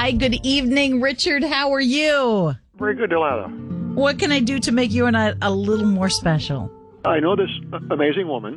Hi, good evening, Richard. How are you? Very good, Delana. What can I do to make you and I a little more special? I know this amazing woman